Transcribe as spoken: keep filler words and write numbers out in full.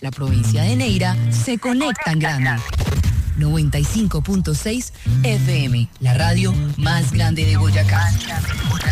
la provincia de Neira se conecta en grande. noventa y cinco punto seis F M, la radio más grande de Boyacá.